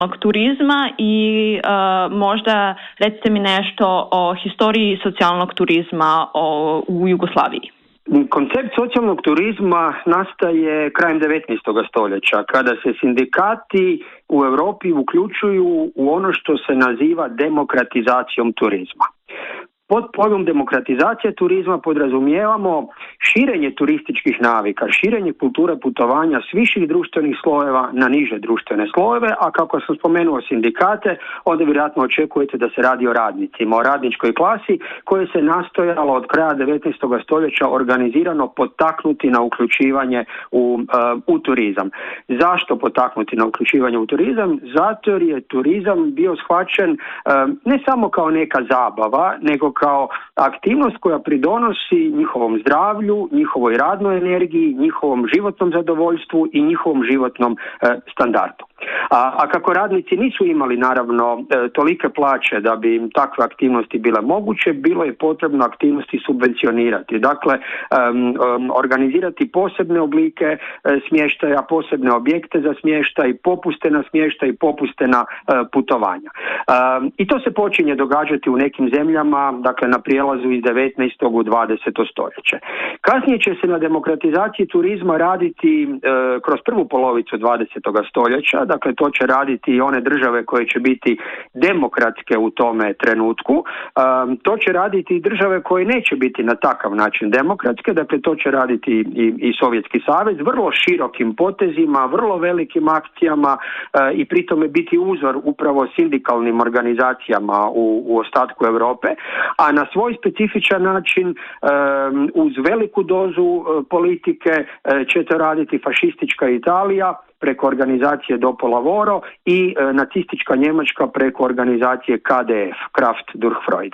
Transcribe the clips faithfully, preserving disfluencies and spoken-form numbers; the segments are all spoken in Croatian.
turizma i uh, možda recite mi nešto o historiji socijalnog turizma o, u Jugoslaviji. Koncept socijalnog turizma nastaje krajem devetnaestog stoljeća, kada se sindikati u Europi uključuju u ono što se naziva demokratizacijom turizma. Pod pojmom demokratizacije turizma podrazumijevamo širenje turističkih navika, širenje kulture putovanja s viših društvenih slojeva na niže društvene slojeve, a kako sam spomenuo sindikate, onda vjerojatno očekujete da se radi o radnicima, o radničkoj klasi koje se nastojalo od kraja devetnaestog stoljeća organizirano potaknuti na uključivanje u, uh, u turizam. Zašto potaknuti na uključivanje u turizam? Zato jer je turizam bio shvaćen uh, ne samo kao neka zabava, nego kao aktivnost koja pridonosi njihovom zdravlju, njihovoj radnoj energiji, njihovom životnom zadovoljstvu i njihovom životnom e, standardu. A, a kako radnici nisu imali naravno e, tolike plaće da bi im takve aktivnosti bile moguće, bilo je potrebno aktivnosti subvencionirati. Dakle, um, um, organizirati posebne oblike e, smještaja, posebne objekte za smještaj, popuste na smještaj, popuste na e, putovanja. Um, I to se počinje događati u nekim zemljama, dakle na prijelazu iz devetnaestog u dvadeseto stoljeće. Kasnije će se na demokratizaciji turizma raditi e, kroz prvu polovicu dvadesetog stoljeća, dakle to će raditi i one države koje će biti demokratske u tome trenutku, e, to će raditi i države koje neće biti na takav način demokratske, dakle to će raditi i, i Sovjetski savez, vrlo širokim potezima, vrlo velikim akcijama e, i pritome biti uzor upravo sindikalnim organizacijama u, u ostatku Europe, a na svoj specifičan način um, uz veliku dozu uh, politike uh, će to raditi fašistička Italija preko organizacije Dopo Lavoro i uh, nacistička Njemačka preko organizacije K D F, Kraft durch Freude.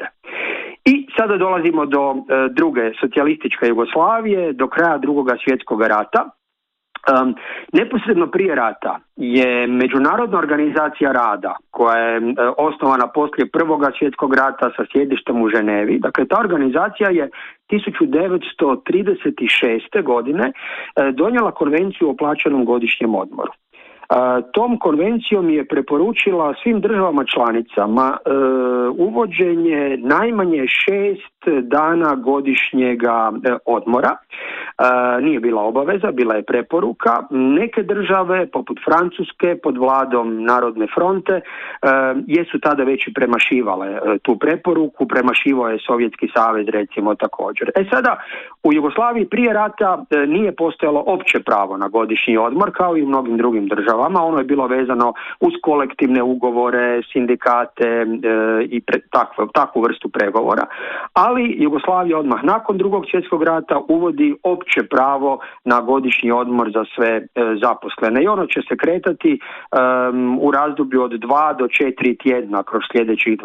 I sada dolazimo do uh, druge socijalističke Jugoslavije, do kraja Drugoga svjetskog rata. Um, neposredno prije rata je Međunarodna organizacija rada koja je uh, osnovana poslije Prvoga svjetskog rata sa sjedištem u Ženevi. Dakle, ta organizacija je tisuću devetsto trideset šeste. godine uh, donijela konvenciju o plaćenom godišnjem odmoru. Uh, tom konvencijom je preporučila svim državama članicama uh, uvođenje najmanje šest dana godišnjega uh, odmora. Uh, nije bila obaveza, bila je preporuka. Neke države, poput Francuske, pod vladom Narodne fronte, uh, jesu tada već i premašivale uh, tu preporuku, premašivao je Sovjetski savez recimo također. E sada, u Jugoslaviji prije rata uh, nije postojalo opće pravo na godišnji odmor, kao i u mnogim drugim državama. Ono je bilo vezano uz kolektivne ugovore, sindikate e, i pre, takvu, takvu vrstu pregovora, ali Jugoslavija odmah nakon Drugog svjetskog rata uvodi opće pravo na godišnji odmor za sve e, zaposlene i ono će se kretati e, u razdoblju od dva do četiri tjedna kroz sljedećih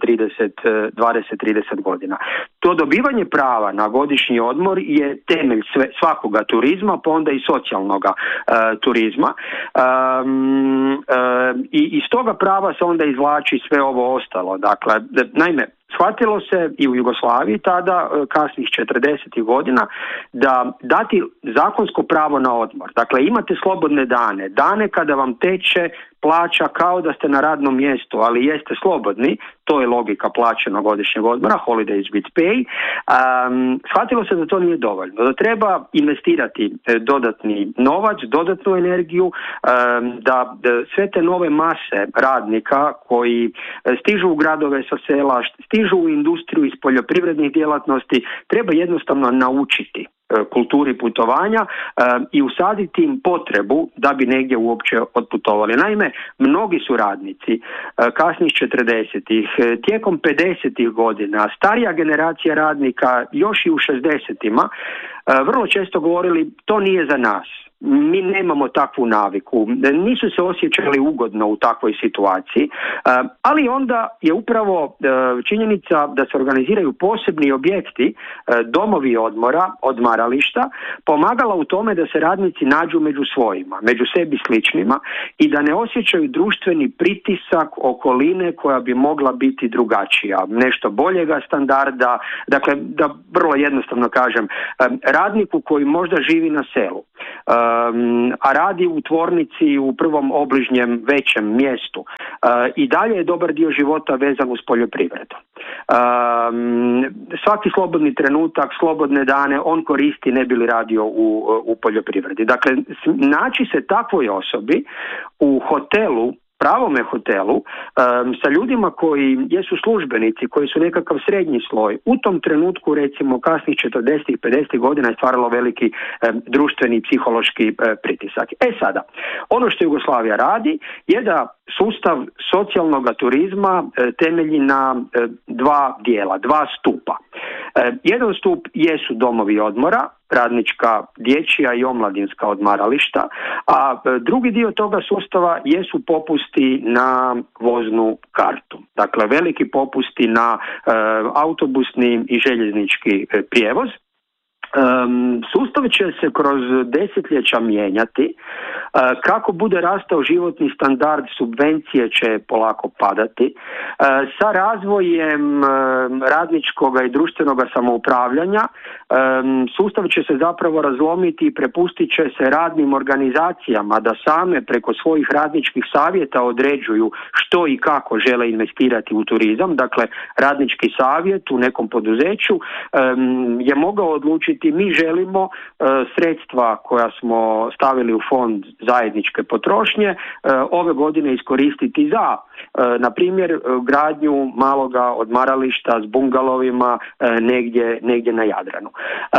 dvadeset trideset godina. To dobivanje prava na godišnji odmor je temelj sve, svakoga turizma, pa onda i socijalnoga e, turizma. E, Um, um, i iz toga prava se onda izvlači sve ovo ostalo. Dakle, naime, shvatilo se i u Jugoslaviji tada, kasnih četrdesetih godina, da dati zakonsko pravo na odmor. Dakle, imate slobodne dane, dane kada vam teče plaća kao da ste na radnom mjestu, ali jeste slobodni, to je logika plaćenog godišnjeg odmora, holidays with pay. Um, shvatilo se da to nije dovoljno, da treba investirati dodatni novac, dodatnu energiju, um, da, da sve te nove mase radnika koji stižu u gradove sa sela, stižu u industriju iz poljoprivrednih djelatnosti, treba jednostavno naučiti kulturi putovanja e, i usaditi im potrebu da bi negdje uopće otputovali. Naime, mnogi su radnici e, kasnih četrdesetih, e, tijekom pedesetih godina, starija generacija radnika još i u šezdesetima, e, vrlo često govorili to nije za nas. Mi nemamo takvu naviku, nisu se osjećali ugodno u takvoj situaciji, ali onda je upravo činjenica da se organiziraju posebni objekti, domovi odmora, odmarališta, pomagala u tome da se radnici nađu među svojima, među sebi sličnima i da ne osjećaju društveni pritisak okoline koja bi mogla biti drugačija, nešto boljega standarda. Dakle, da vrlo jednostavno kažem, radniku koji možda živi na selu, um, a radi u tvornici u prvom obližnjem većem mjestu. Uh, I dalje je dobar dio života vezan uz poljoprivredu. Um, svaki slobodni trenutak, slobodne dane on koristi ne bi li radio u, u poljoprivredi. Dakle, naći se takvoj osobi u hotelu, pravome hotelu, um, sa ljudima koji jesu službenici, koji su nekakav srednji sloj, u tom trenutku recimo kasnih četrdesetih pedesetih godina je stvaralo veliki um, društveni i psihološki um, pritisak. E sada, ono što Jugoslavija radi je da sustav socijalnog turizma um, temelji na um, dva dijela, dva stupa. Um, jedan stup jesu domovi odmora, radnička, dječja i omladinska odmarališta, a drugi dio toga sustava jesu popusti na voznu kartu. Dakle, veliki popusti na e, autobusni i željeznički e, prijevoz. Um, sustav će se kroz desetljeća mijenjati. Uh, kako bude rastao životni standard, subvencije će polako padati. Uh, sa razvojem uh, radničkog i društvenog samoupravljanja um, sustav će se zapravo razlomiti i prepustit će se radnim organizacijama da same preko svojih radničkih savjeta određuju što i kako žele investirati u turizam. Dakle, radnički savjet u nekom poduzeću um, je mogao odlučiti mi želimo uh, sredstva koja smo stavili u fond zajedničke potrošnje uh, ove godine iskoristiti za, uh, na primjer, uh, gradnju maloga odmarališta s bungalovima uh, negdje, negdje na Jadranu.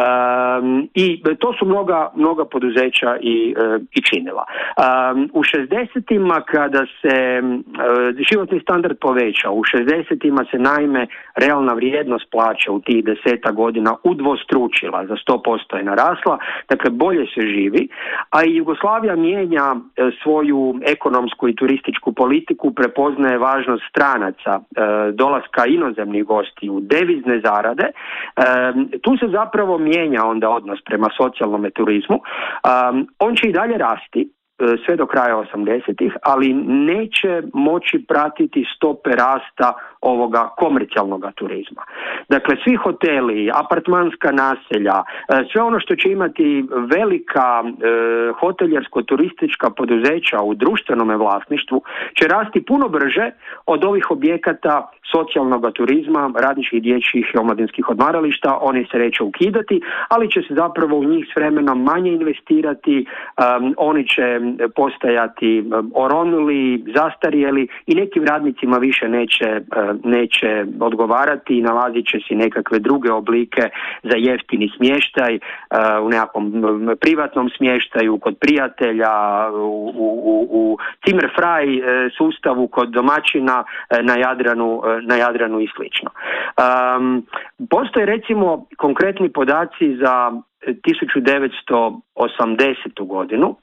Um, I to su mnoga, mnoga poduzeća i, uh, i činila. Um, u šezdesetima kada se uh, životni standard povećao, u šezdesetima se naime realna vrijednost plaća u tih deseta godina udvostručila, za sto posto je narasla, dakle bolje se živi, a i Jugoslavija mijenja e, svoju ekonomsku i turističku politiku, prepoznaje važnost stranaca, e, dolaska inozemnih gostiju, devizne zarade. E, tu se zapravo mijenja onda odnos prema socijalnom turizmu. E, on će i dalje rasti sve do kraja osamdesetih, ali neće moći pratiti stope rasta ovoga komercijalnog turizma. Dakle, svi hoteli, apartmanska naselja, sve ono što će imati velika e, hoteljersko-turistička poduzeća u društvenom vlasništvu će rasti puno brže od ovih objekata socijalnog turizma, radničkih, dječjih i omladinskih odmarališta. Oni se neće ukidati, ali će se zapravo u njih s vremenom manje investirati, um, oni će postajati oronuli, zastarjeli i nekim radnicima više neće, neće odgovarati i nalazit će si nekakve druge oblike za jeftini smještaj, u nekakvom privatnom smještaju, kod prijatelja, u, u, u Zimmerfrei sustavu, kod domaćina na Jadranu, na Jadranu i slično. Um, postoje recimo konkretni podaci za tisuću devetsto osamdesetu godinu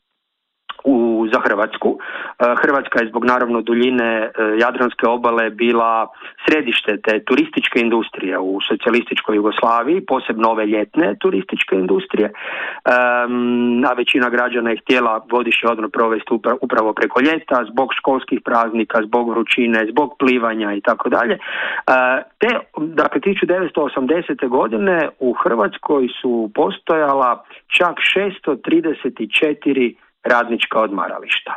u, za Hrvatsku. Hrvatska je zbog naravno duljine Jadranske obale bila središte te turističke industrije u socijalističkoj Jugoslaviji, posebno ove ljetne turističke industrije, um, a većina građana je htjela godišnji odmor provesti upravo preko ljeta, zbog školskih praznika, zbog vrućine, zbog plivanja i tako dalje. Te, dakle, tisuću devetsto osamdesete godine u Hrvatskoj su postojala čak šesto trideset četiri radnička odmarališta.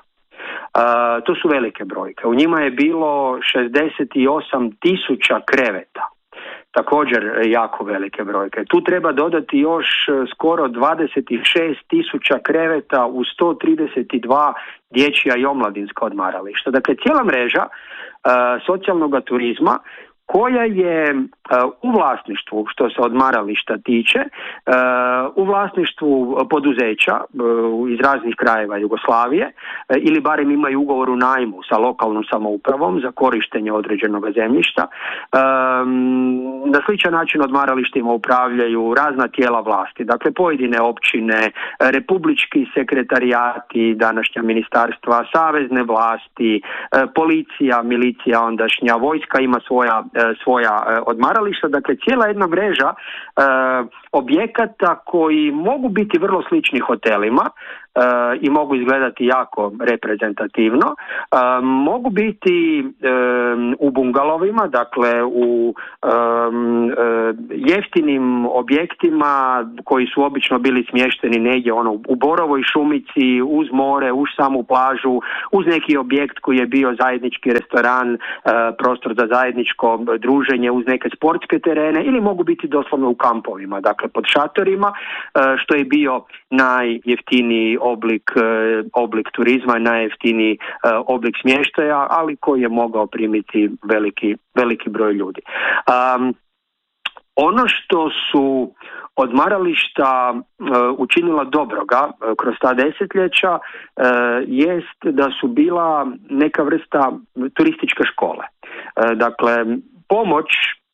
Uh, to su velike brojke. U njima je bilo šezdeset osam tisuća kreveta. Također jako velike brojke. Tu treba dodati još skoro dvadeset šest tisuća kreveta u sto trideset dva dječja i omladinska odmarališta. Dakle, cijela mreža uh, socijalnog turizma koja je uh, u vlasništvu, što se odmarališta tiče, uh, u vlasništvu poduzeća uh, iz raznih krajeva Jugoslavije uh, ili barem imaju ugovor u najmu sa lokalnom samoupravom za korištenje određenog zemljišta. Um, na sličan način odmaralištima upravljaju razna tijela vlasti, dakle pojedine općine, republički sekretarijati, današnja ministarstva, savezne vlasti, uh, policija, milicija ondašnja, vojska ima svoja svoja odmarališta, dakle cijela jedna mreža e, objekata koji mogu biti vrlo slični hotelima, i mogu izgledati jako reprezentativno. Mogu biti u bungalovima, dakle u jeftinim objektima koji su obično bili smješteni negdje ono, u borovoj šumici, uz more, uz samu plažu, uz neki objekt koji je bio zajednički restoran, prostor za zajedničko druženje, uz neke sportske terene, ili mogu biti doslovno u kampovima, dakle pod šatorima, što je bio najjeftiniji oblik, oblik turizma, najjeftiniji oblik smještaja, ali koji je mogao primiti veliki, veliki broj ljudi. Um, ono što su odmarališta uh, učinila dobroga uh, kroz ta desetljeća uh, jest da su bila neka vrsta turističke škole. Uh, dakle, pomoć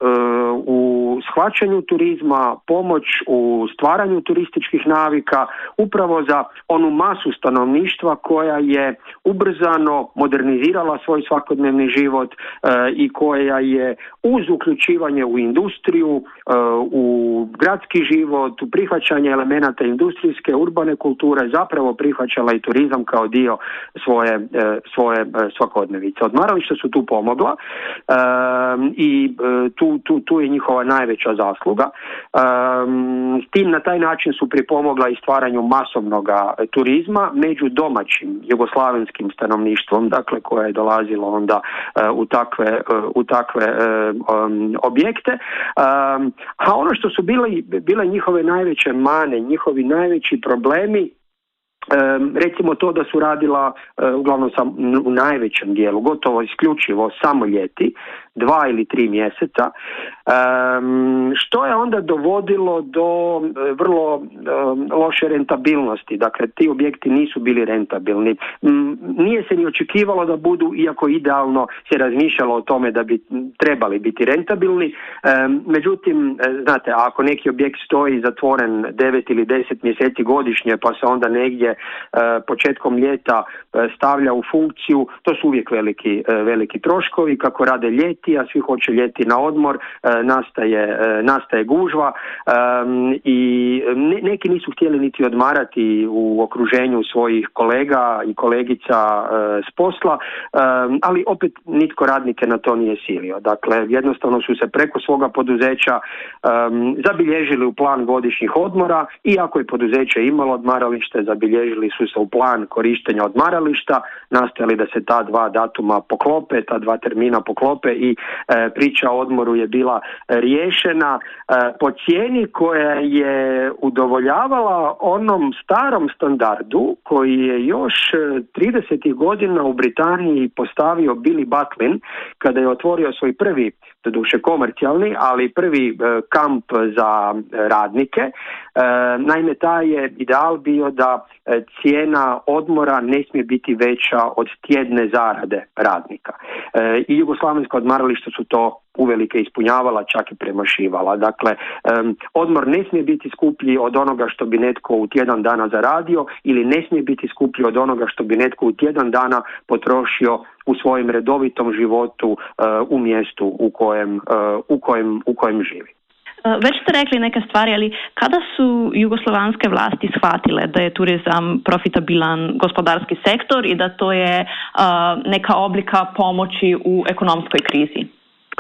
u shvaćanju turizma, pomoć u stvaranju turističkih navika upravo za onu masu stanovništva koja je ubrzano modernizirala svoj svakodnevni život i koja je uz uključivanje u industriju, u gradski život, u prihvaćanje elemenata industrijske, urbane kulture zapravo prihvaćala i turizam kao dio svoje, svoje svakodnevice. Odmarališta su tu pomogla i tu Tu, tu, tu je njihova najveća zasluga. Um, s tim na taj način su pripomogla i stvaranju masovnog turizma među domaćim jugoslavenskim stanovništvom, dakle koje je dolazilo onda uh, u takve, uh, u takve uh, um, objekte. Um, a ono što su bile, bile njihove najveće mane, njihovi najveći problemi, Um, recimo to da su radila uh, uglavnom sam, u najvećem dijelu, gotovo isključivo samo ljeti, dva ili tri mjeseca, um, što je onda dovodilo do uh, vrlo um, loše rentabilnosti. Dakle, ti objekti nisu bili rentabilni. Um, nije se ni očekivalo da budu, iako idealno se razmišljalo o tome da bi trebali biti rentabilni. Um, međutim, znate, ako neki objekt stoji zatvoren devet ili deset mjeseci godišnje, pa se onda negdje početkom ljeta stavlja u funkciju, to su uvijek veliki, veliki troškovi. Kako rade ljeti, a svi hoće ljeti na odmor, nastaje, nastaje gužva i neki nisu htjeli niti odmarati u okruženju svojih kolega i kolegica s posla, ali opet nitko radnike na to nije silio. Dakle, jednostavno su se preko svoga poduzeća zabilježili u plan godišnjih odmora i ako je poduzeće imalo odmaralište, zabilježili su se u plan korištenja odmarališta, nastojali da se ta dva datuma poklope, ta dva termina poklope i e, priča o odmoru je bila riješena e, po cijeni koja je udovoljavala onom starom standardu koji je još tridesetih godina u Britaniji postavio Billy Butlin kada je otvorio svoj prvi, doduše komercijalni, ali prvi e, kamp za radnike. E, naime, taj je ideal bio da e, cijena odmora ne smije biti veća od tjedne zarade radnika. E, I jugoslavenska odmarališta su to uvelike ispunjavala, čak i premašivala. Dakle, um, odmor ne smije biti skuplji od onoga što bi netko u tjedan dana zaradio ili ne smije biti skuplji od onoga što bi netko u tjedan dana potrošio u svojem redovitom životu uh, u mjestu u kojem, uh, u kojem, u kojem živi. Već ste rekli neke stvari, ali kada su jugoslovanske vlasti shvatile da je turizam profitabilan gospodarski sektor i da to je uh, neka oblika pomoći u ekonomskoj krizi?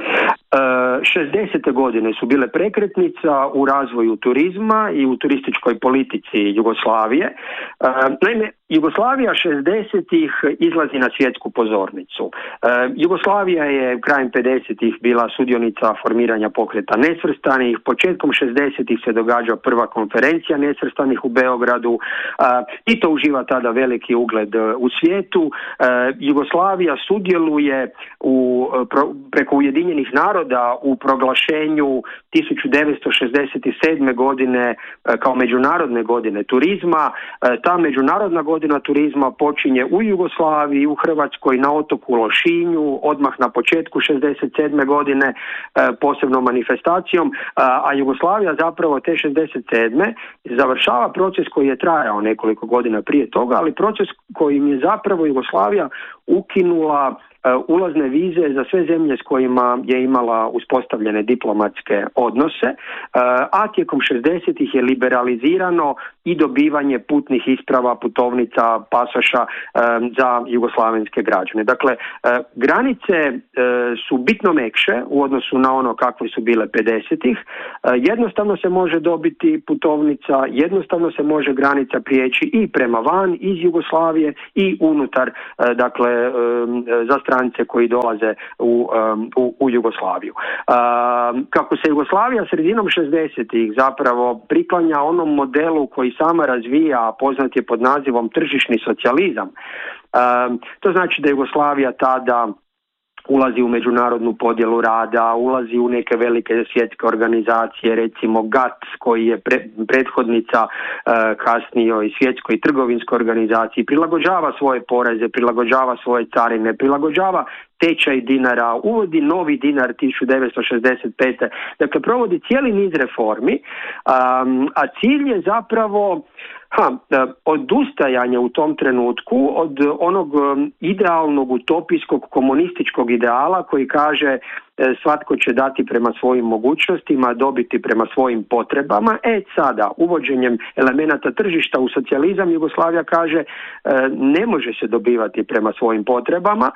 šezdesete godine su bile prekretnica u razvoju turizma i u turističkoj politici Jugoslavije. Naime, Jugoslavija šezdesetih izlazi na svjetsku pozornicu. Jugoslavija je krajem pedesetih bila sudionica formiranja pokreta nesvrstanih. Početkom šezdesetih se događa prva konferencija nesvrstanih u Beogradu i to uživa tada veliki ugled u svijetu. Jugoslavija sudjeluje u, preko Ujedinjenih naroda u proglašenju tisuću devetsto šezdeset sedme godine kao međunarodne godine turizma. Ta međunarodna godina turizma počinje u Jugoslaviji, u Hrvatskoj, na otoku Lošinju, odmah na početku šezdeset sedme godine posebnom manifestacijom, a Jugoslavija zapravo te šezdeset sedme završava proces koji je trajao nekoliko godina prije toga, ali proces kojim je zapravo Jugoslavija ukinula ulazne vize za sve zemlje s kojima je imala uspostavljene diplomatske odnose, a tijekom šezdesetih je liberalizirano i dobivanje putnih isprava, putovnica, pasoša za jugoslavenske građane. Dakle, granice su bitno mekše u odnosu na ono kakve su bile pedesetih. Jednostavno se može dobiti putovnica, jednostavno se može granica prijeći i prema van iz Jugoslavije i unutar, dakle, za strance koji dolaze u, u, u Jugoslaviju. Kako se Jugoslavija sredinom šezdesetih zapravo priklanja onom modelu koji sama razvija, a poznat je pod nazivom tržišni socijalizam, to znači da Jugoslavija tada ulazi u međunarodnu podjelu rada, ulazi u neke velike svjetske organizacije, recimo G A T S koji je pre, prethodnica e, kasnije i svjetskoj trgovinskoj organizaciji, prilagođava svoje poreze, prilagođava svoje carine, prilagođava tečaj dinara, uvodi novi dinar tisuću devetsto šezdeset pete. Dakle, provodi cijeli niz reformi, um, a cilj je zapravo Ha, odustajanje u tom trenutku od onog idealnog, utopijskog, komunističkog ideala koji kaže svatko će dati prema svojim mogućnostima, dobiti prema svojim potrebama. E sada, uvođenjem elemenata tržišta u socijalizam, Jugoslavija kaže ne može se dobivati prema svojim potrebama,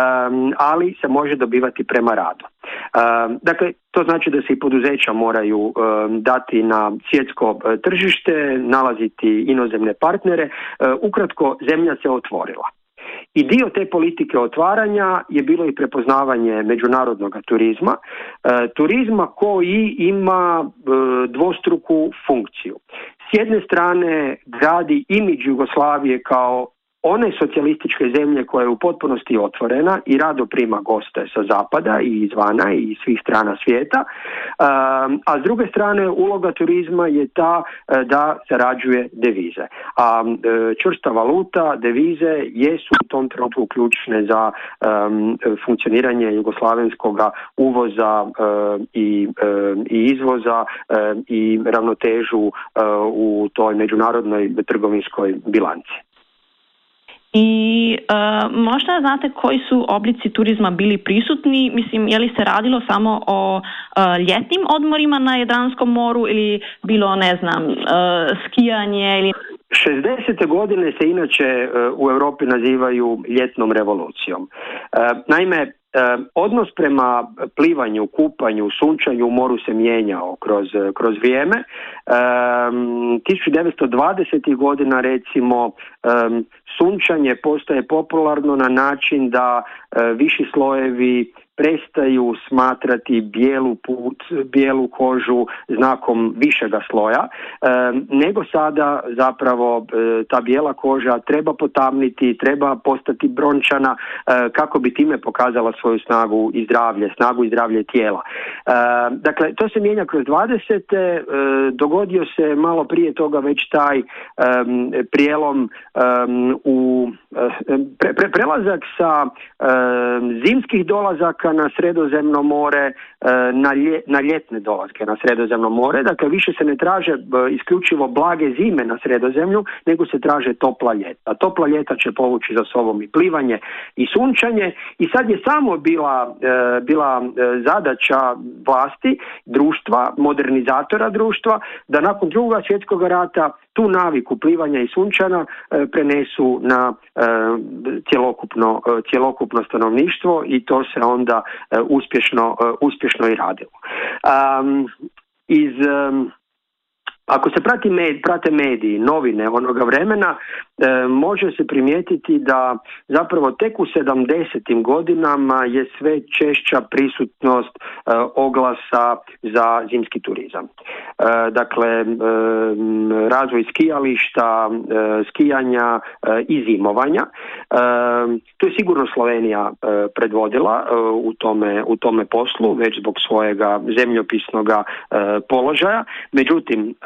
ali se može dobivati prema radu. Dakle, to znači da se i poduzeća moraju dati na svjetsko tržište, nalaziti inozemne partnere. Ukratko, zemlja se otvorila. I dio te politike otvaranja je bilo i prepoznavanje međunarodnog turizma, e, turizma koji ima e, dvostruku funkciju. S jedne strane gradi imidž Jugoslavije kao one socijalističke zemlje koja je u potpunosti otvorena i rado prima goste sa zapada i izvana i svih strana svijeta, a s druge strane uloga turizma je ta da zarađuje devize. A čvrsta valuta, devize jesu u tom trenutku ključne za um, funkcioniranje jugoslavenskog uvoza um, i, um, i izvoza um, i ravnotežu um, u toj međunarodnoj trgovinskoj bilanci. I uh, možda znate koji su oblici turizma bili prisutni? Mislim, je li se radilo samo o uh, ljetnim odmorima na Jadranskom moru ili bilo, ne znam, uh, skijanje ili... šezdesete godine se inače uh, u Europi nazivaju ljetnom revolucijom. Uh, naime, Uh, odnos prema plivanju, kupanju, sunčanju u moru se mijenjao kroz, kroz vrijeme. Um, tisuću devetsto dvadesetih godina recimo um, sunčanje postaje popularno na način da uh, viši slojevi prestaju smatrati bijelu put, bijelu kožu znakom višega sloja, e, nego sada zapravo e, ta bijela koža treba potamniti, treba postati brončana e, kako bi time pokazala svoju snagu i zdravlje, snagu i zdravlje tijela. E, dakle, to se mijenja kroz dvadesete. E, dogodio se malo prije toga već taj e, prijelom e, u pre, pre, prelazak sa e, zimskih dolazaka na Sredozemno more, na, lje, na ljetne dolaske na Sredozemno more. Dakle, više se ne traže isključivo blage zime na Sredozemlju, nego se traže topla ljeta. Topla ljeta će povući za sobom i plivanje i sunčanje i sad je samo bila, bila zadaća vlasti, društva, modernizatora društva, da nakon Drugog svjetskog rata tu naviku plivanja i sunčana e, prenesu na e, cjelokupno, e, cjelokupno stanovništvo i to se onda e, uspješno, e, uspješno i radilo. Um, iz... Um, Ako se prati med, prate mediji, novine onoga vremena, e, može se primijetiti da zapravo tek u sedamdesetim godinama je sve češća prisutnost e, oglasa za zimski turizam. E, dakle, e, razvoj skijališta, e, skijanja e, i zimovanja. E, tu je sigurno Slovenija e, predvodila e, u, tome, u tome poslu, već zbog svojega zemljopisnog e, položaja. Međutim, e,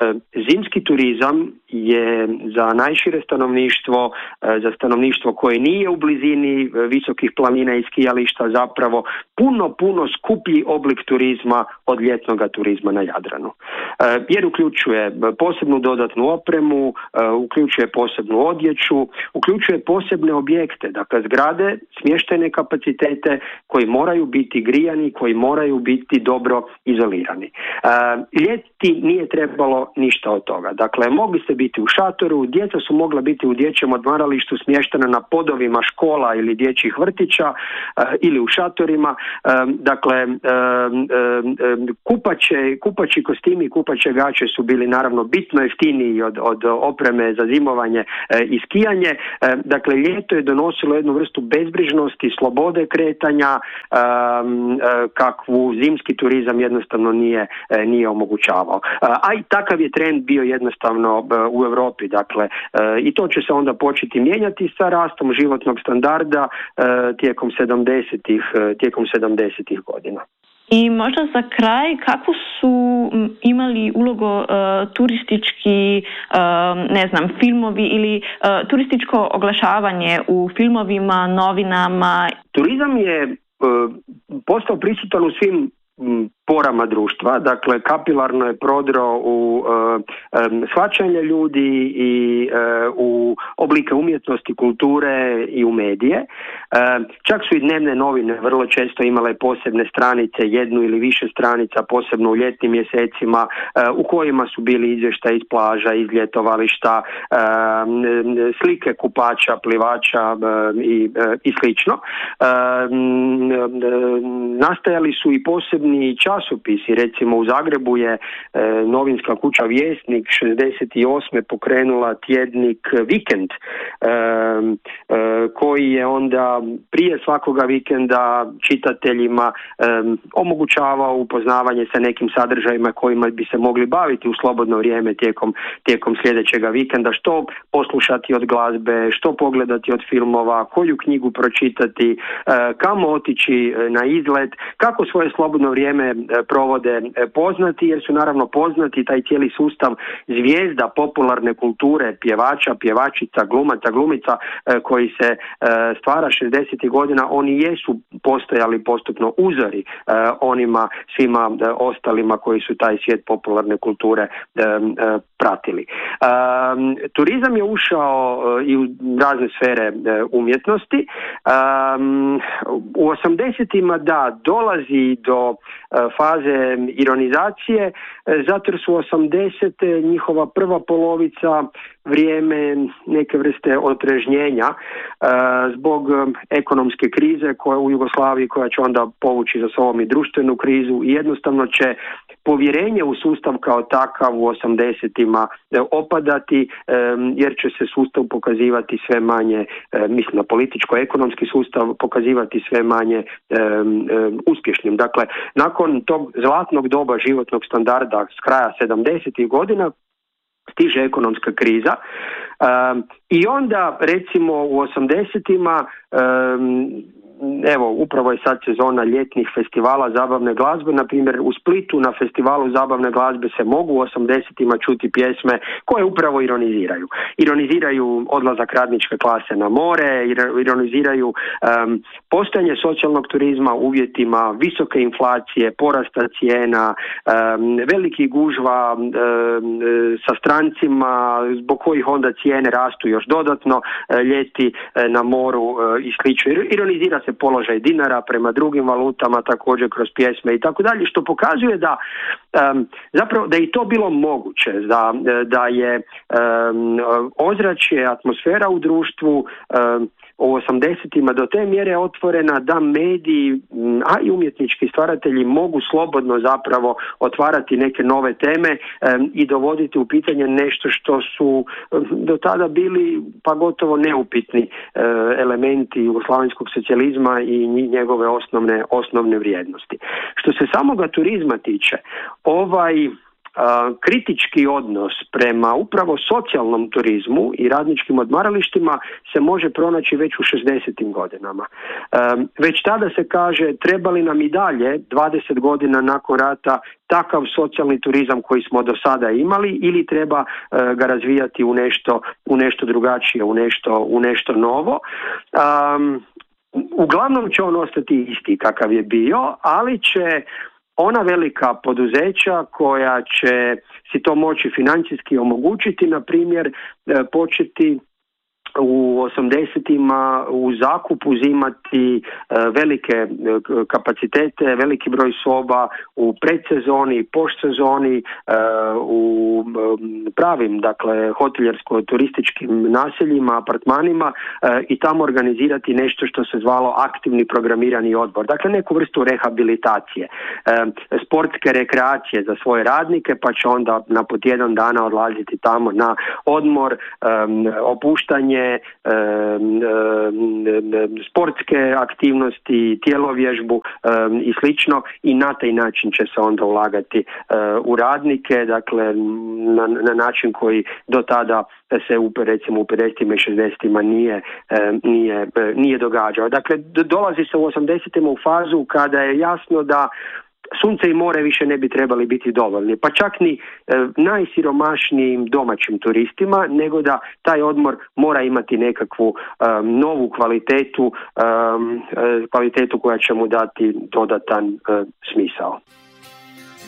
Zimski turizam je za najšire stanovništvo, za stanovništvo koje nije u blizini visokih planina i skijališta zapravo puno, puno skuplji oblik turizma od ljetnog turizma na Jadranu. Jer uključuje posebnu dodatnu opremu, uključuje posebnu odjeću, uključuje posebne objekte, dakle zgrade, smještajne kapacitete koji moraju biti grijani, koji moraju biti dobro izolirani. Ljeti nije trebalo ništa od toga. Dakle, mogli ste biti u šatoru, djeca su mogla biti u dječjem odmaralištu smještena na podovima škola ili dječjih vrtića ili u šatorima. Dakle, kupaće, kupači kostimi, kupaće gaće su bili naravno bitno jeftiniji od, od opreme za zimovanje i skijanje. Dakle, ljeto je donosilo jednu vrstu bezbrižnosti, slobode kretanja, kakvu zimski turizam jednostavno nije, nije omogućavao. A i takav je trend bio jednostavno u Europi. Dakle, i to će se onda početi mijenjati sa rastom životnog standarda tijekom sedamdesetih, tijekom sedamdesetih godina. I možda za kraj, kako su imali ulogo uh, turistički, uh, ne znam, filmovi ili uh, turističko oglašavanje u filmovima, novinama? Turizam je uh, postao prisutan u svim m, porama društva, dakle kapilarno je prodro u uh, um, shvaćanje ljudi i uh, u oblike umjetnosti, kulture i u medije. Uh, čak su i dnevne novine vrlo često imale posebne stranice, jednu ili više stranica, posebno u ljetnim mjesecima, uh, u kojima su bili izvještaji iz plaža, iz ljetovališta, uh, slike kupača, plivača uh, i, uh, i slično. Uh, nastajali su i posebni čas časopisi. Recimo u Zagrebu je e, novinska kuća Vjesnik šezdeset osme pokrenula tjednik Vikend, e, e, koji je onda prije svakoga vikenda čitateljima e, omogućavao upoznavanje sa nekim sadržajima kojima bi se mogli baviti u slobodno vrijeme tijekom, tijekom sljedećega vikenda, što poslušati od glazbe, što pogledati od filmova, koju knjigu pročitati, e, kamo otići na izlet, kako svoje slobodno vrijeme provode poznati, jer su naravno poznati taj cijeli sustav zvijezda popularne kulture, pjevača, pjevačica, glumaca, glumica koji se stvara šezdesetih godina. Oni jesu postojali postupno uzori onima svima ostalima koji su taj svijet popularne kulture pratili. Turizam je ušao i u razne sfere umjetnosti. U osamdesetima da, dolazi do faze ironizacije, zato jer su osamdesete njihova prva polovica vrijeme neke vrste otrežnjenja zbog ekonomske krize koja u Jugoslaviji, koja će onda povući za sobom i društvenu krizu, i jednostavno će povjerenje u sustav kao takav u osamdesetima opadati, jer će se sustav pokazivati sve manje, mislim na političko-ekonomski sustav, pokazivati sve manje uspješnim. Dakle, nakon tog zlatnog doba životnog standarda s kraja sedamdesetih godina stiže ekonomska kriza um, i onda recimo u osamdesetima um, evo, upravo je sad sezona ljetnih festivala zabavne glazbe. Na primjer, u Splitu na festivalu zabavne glazbe se mogu u osamdesetima čuti pjesme koje upravo ironiziraju. Ironiziraju odlazak radničke klase na more, ironiziraju um, postojanje socijalnog turizma u uvjetima visoke inflacije, porasta cijena, um, velikih gužva um, sa strancima, zbog kojih onda cijene rastu još dodatno uh, ljeti uh, na moru uh, i slično. Ironizira se položaj dinara prema drugim valutama, također kroz pjesme i tako dalje, što pokazuje da um, zapravo da je i to bilo moguće, da, da je um, ozračje, atmosfera u društvu um, u osamdesetima do te mjere otvorena da mediji, a i umjetnički stvaratelji mogu slobodno zapravo otvarati neke nove teme um, i dovoditi u pitanje nešto što su um, do tada bili pa gotovo neupitni uh, elementi jugoslavenskog socijalizma i njegove osnovne, osnovne vrijednosti. Što se samoga turizma tiče, ovaj kritički odnos prema upravo socijalnom turizmu i radničkim odmaralištima se može pronaći već u šezdesetim godinama. Već tada se kaže treba li nam i dalje dvadeset godina nakon rata takav socijalni turizam koji smo do sada imali ili treba ga razvijati u nešto, u nešto drugačije, u nešto, u nešto novo. Um, uglavnom će on ostati isti kakav je bio, ali će ona velika poduzeća koja će si to moći financijski omogućiti, na primjer, početi u osamdesetima u zakup uzimati velike kapacitete, veliki broj soba u predsezoni, poštsezoni, u pravim, dakle, hoteljersko-turističkim naseljima, apartmanima i tamo organizirati nešto što se zvalo aktivni programirani odbor. Dakle, neku vrstu rehabilitacije, sportske rekreacije za svoje radnike, pa će onda na po tjedan dana odlaziti tamo na odmor, opuštanje, E, e, e, sportske aktivnosti, tjelovježbu e, i slično, i na taj način će se onda ulagati e, u radnike, dakle na, na način koji do tada se u, recimo u pedesetim i šezdesetima nije, e, nije, e, nije događao. Dakle, dolazi se u osamdesetima u fazu kada je jasno da sunce i more više ne bi trebali biti dovoljni, pa čak ni e, najsiromašnijim domaćim turistima, nego da taj odmor mora imati nekakvu e, novu kvalitetu, e, kvalitetu koja će mu dati dodatan e, smisao.